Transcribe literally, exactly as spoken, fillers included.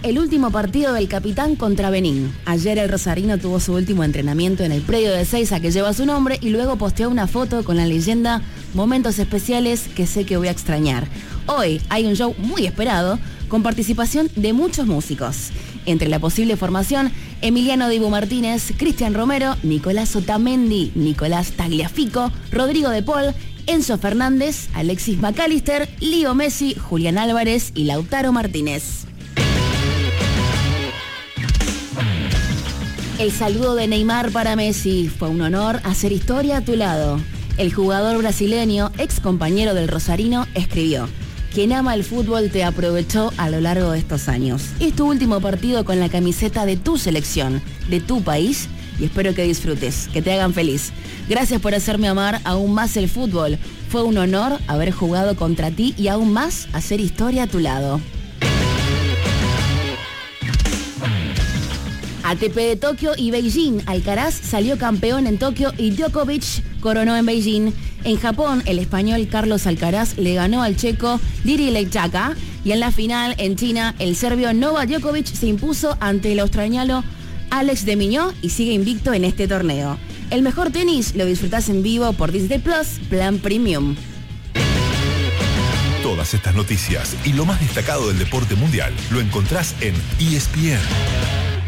el último partido del capitán contra Benín. Ayer el rosarino tuvo su último entrenamiento en el predio de Ezeiza que lleva su nombre y luego posteó una foto con la leyenda "Momentos especiales que sé que voy a extrañar". Hoy hay un show muy esperado con participación de muchos músicos. Entre la posible formación, Emiliano Dibu Martínez, Cristian Romero, Nicolás Otamendi, Nicolás Tagliafico, Rodrigo de Paul, Enzo Fernández, Alexis McAllister, Leo Messi, Julián Álvarez y Lautaro Martínez. El saludo de Neymar para Messi. Fue un honor hacer historia a tu lado. El jugador brasileño, ex compañero del rosarino, escribió: "Quien ama el fútbol te aprovechó a lo largo de estos años. Es tu último partido con la camiseta de tu selección, de tu país, y espero que disfrutes, que te hagan feliz. Gracias por hacerme amar aún más el fútbol. Fue un honor haber jugado contra ti y aún más hacer historia a tu lado". A T P de Tokio y Beijing. Alcaraz salió campeón en Tokio y Djokovic coronó en Beijing. En Japón, el español Carlos Alcaraz le ganó al checo Diri Lechaka. Y en la final, en China, el serbio Novak Djokovic se impuso ante el australiano Alex de Minaur y sigue invicto en este torneo. El mejor tenis lo disfrutás en vivo por Disney Plus, Plan Premium. Todas estas noticias y lo más destacado del deporte mundial lo encontrás en E S P N.